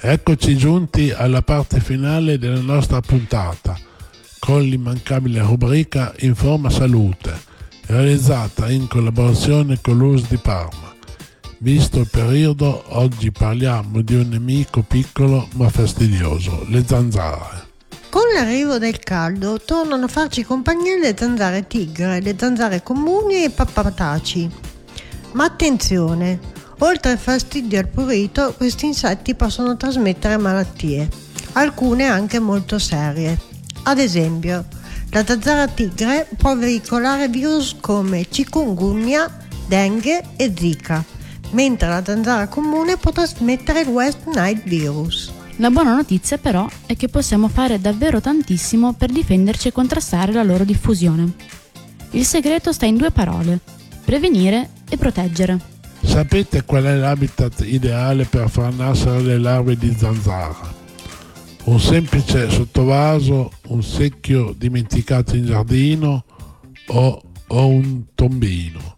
Eccoci giunti alla parte finale della nostra puntata, con l'immancabile rubrica Informa Salute, realizzata in collaborazione con l'USL di Parma. Visto il periodo, oggi parliamo di un nemico piccolo ma fastidioso, le zanzare. Con l'arrivo del caldo tornano a farci compagnia le zanzare tigre, le zanzare comuni e i pappataci. Ma attenzione! Oltre al fastidio e al prurito, questi insetti possono trasmettere malattie, alcune anche molto serie. Ad esempio, la zanzara tigre può veicolare virus come chikungunya, dengue e zika, mentre la zanzara comune può trasmettere il West Nile virus. La buona notizia però è che possiamo fare davvero tantissimo per difenderci e contrastare la loro diffusione. Il segreto sta in 2 parole: prevenire e proteggere. Sapete qual è l'habitat ideale per far nascere le larve di zanzara? Un semplice sottovaso, un secchio dimenticato in giardino o un tombino.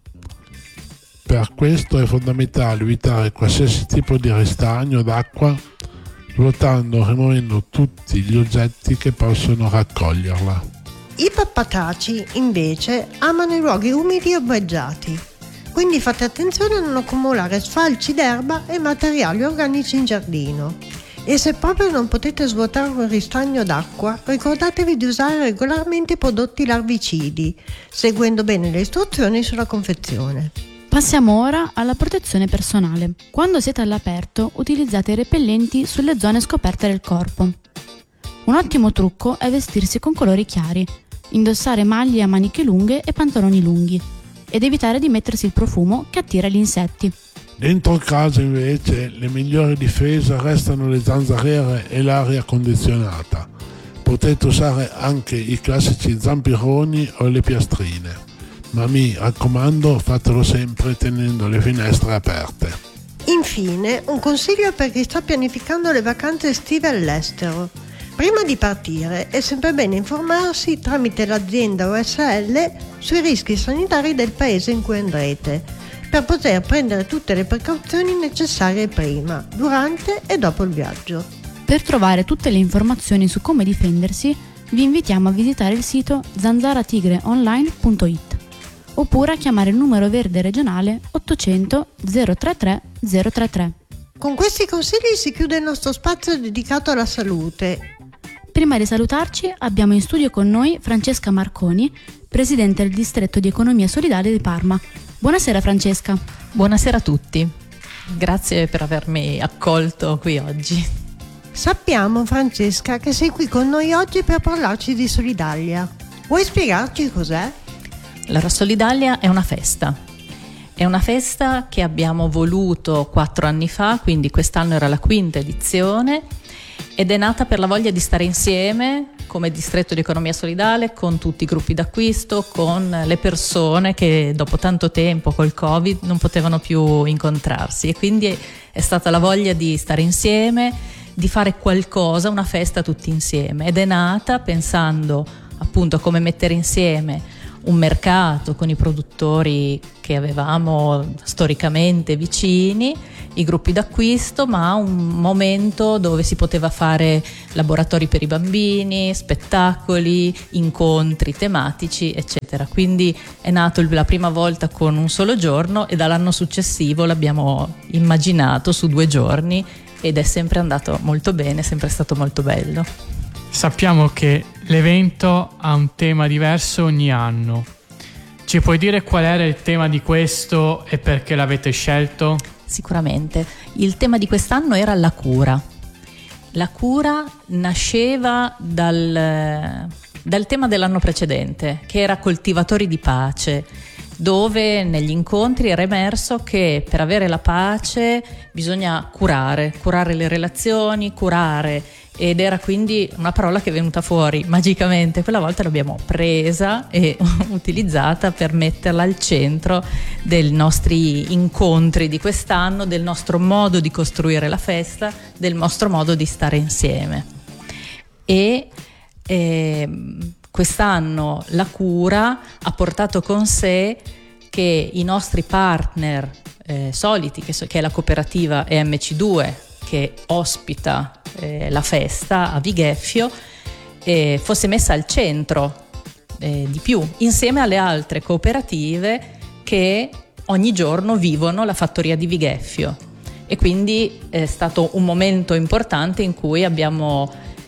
Per questo è fondamentale evitare qualsiasi tipo di ristagno d'acqua, ruotando o rimuovendo tutti gli oggetti che possono raccoglierla. I pappataci, invece, amano i luoghi umidi e ombreggiati. Quindi fate attenzione a non accumulare sfalci d'erba e materiali organici in giardino. E se proprio non potete svuotare un ristagno d'acqua, ricordatevi di usare regolarmente i prodotti larvicidi, seguendo bene le istruzioni sulla confezione. Passiamo ora alla protezione personale. Quando siete all'aperto, utilizzate i repellenti sulle zone scoperte del corpo. Un ottimo trucco è vestirsi con colori chiari, indossare maglie a maniche lunghe e pantaloni lunghi, ed evitare di mettersi il profumo che attira gli insetti. Dentro casa invece le migliori difese restano le zanzariere e l'aria condizionata. Potete usare anche i classici zampironi o le piastrine, ma mi raccomando fatelo sempre tenendo le finestre aperte. Infine, un consiglio per chi sta pianificando le vacanze estive all'estero. Prima di partire è sempre bene informarsi tramite l'azienda OSL sui rischi sanitari del paese in cui andrete, per poter prendere tutte le precauzioni necessarie prima, durante e dopo il viaggio. Per trovare tutte le informazioni su come difendersi, vi invitiamo a visitare il sito zanzaratigreonline.it oppure a chiamare il numero verde regionale 800 033 033. Con questi consigli si chiude il nostro spazio dedicato alla salute. Prima di salutarci abbiamo in studio con noi Francesca Marconi, presidente del distretto di economia solidale di Parma. Buonasera Francesca. Buonasera a tutti, grazie per avermi accolto qui oggi. Sappiamo Francesca che sei qui con noi oggi per parlarci di Solidalia. Vuoi spiegarci cos'è? La Solidalia è una festa che abbiamo voluto 4 anni fa, quindi quest'anno era la 5ª edizione, ed è nata per la voglia di stare insieme come distretto di economia solidale con tutti i gruppi d'acquisto, con le persone che dopo tanto tempo col Covid non potevano più incontrarsi, e quindi è stata la voglia di stare insieme, di fare qualcosa, una festa tutti insieme, ed è nata pensando appunto a come mettere insieme un mercato con i produttori che avevamo storicamente vicini, i gruppi d'acquisto, ma un momento dove si poteva fare laboratori per i bambini, spettacoli, incontri tematici, eccetera. Quindi è nato la prima volta con un solo giorno e dall'anno successivo l'abbiamo immaginato su 2 giorni ed è sempre andato molto bene, è sempre stato molto bello. Sappiamo che l'evento ha un tema diverso ogni anno. Ci puoi dire qual era il tema di questo e perché l'avete scelto? Sicuramente. Il tema di quest'anno era la cura. La cura nasceva dal tema dell'anno precedente, che era coltivatori di pace, dove negli incontri era emerso che per avere la pace bisogna curare le relazioni, ed era quindi una parola che è venuta fuori magicamente. Quella volta l'abbiamo presa e utilizzata per metterla al centro dei nostri incontri di quest'anno, del nostro modo di costruire la festa, del nostro modo di stare insieme. E quest'anno la cura ha portato con sé che i nostri partner soliti, che è la cooperativa EMC2, che ospita la festa a Vigheffio fosse messa al centro di più, insieme alle altre cooperative che ogni giorno vivono la fattoria di Vigheffio. E quindi è stato un momento importante in cui abbiamo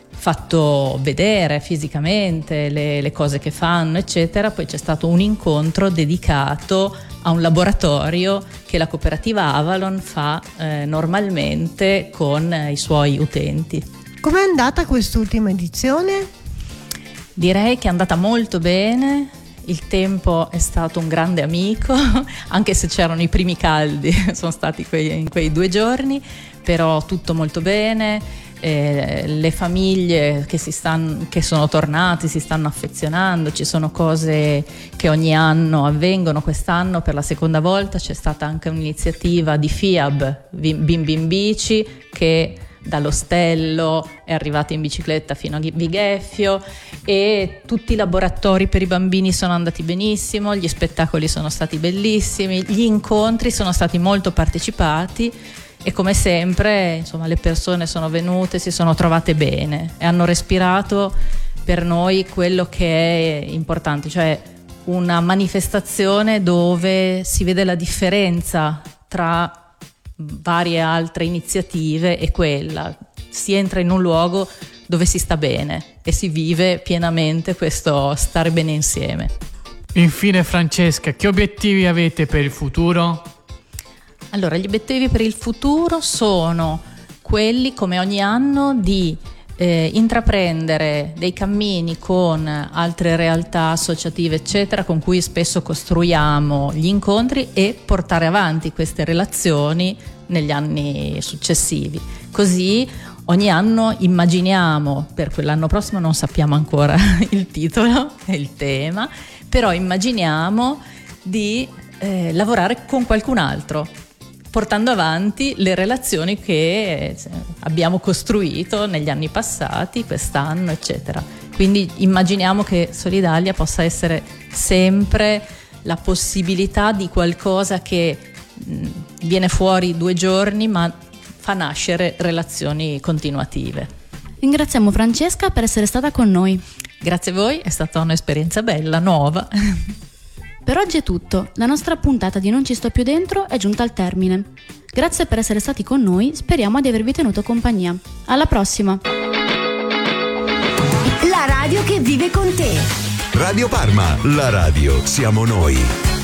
fatto vedere fisicamente le cose che fanno, eccetera. Poi c'è stato un incontro dedicato a un laboratorio che la cooperativa Avalon fa normalmente con i suoi utenti. Com'è andata quest'ultima edizione? Direi che è andata molto bene, il tempo è stato un grande amico, anche se c'erano i primi caldi, sono stati in quei 2 giorni, però tutto molto bene, le famiglie che sono tornate si stanno affezionando, ci sono cose che ogni anno avvengono. Quest'anno per la seconda volta c'è stata anche un'iniziativa di FIAB, Bimbi in Bici, che dall'Ostello è arrivata in bicicletta fino a Vigheffio, e tutti i laboratori per i bambini sono andati benissimo, gli spettacoli sono stati bellissimi, gli incontri sono stati molto partecipati e come sempre, insomma, le persone sono venute, si sono trovate bene e hanno respirato per noi quello che è importante, cioè una manifestazione dove si vede la differenza tra varie altre iniziative e quella, si entra in un luogo dove si sta bene e si vive pienamente questo stare bene insieme. Infine Francesca, che obiettivi avete per il futuro? Allora, gli obiettivi per il futuro sono quelli, come ogni anno, di intraprendere dei cammini con altre realtà associative eccetera, con cui spesso costruiamo gli incontri, e portare avanti queste relazioni negli anni successivi. Così ogni anno immaginiamo, per quell'anno prossimo non sappiamo ancora il titolo e il tema, però immaginiamo di lavorare con qualcun altro, portando avanti le relazioni che abbiamo costruito negli anni passati, quest'anno, eccetera. Quindi immaginiamo che Solidalia possa essere sempre la possibilità di qualcosa che viene fuori 2 giorni, ma fa nascere relazioni continuative. Ringraziamo Francesca per essere stata con noi. Grazie a voi, è stata un'esperienza bella, nuova. Per oggi è tutto, la nostra puntata di Non ci sto più dentro è giunta al termine. Grazie per essere stati con noi, speriamo di avervi tenuto compagnia. Alla prossima! La radio che vive con te. Radio Parma, la radio siamo noi.